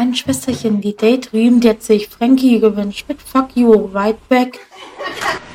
kleinen Schwesterchen die Daydream, die hat sich Frankie gewünscht mit Fuck You, Right Back.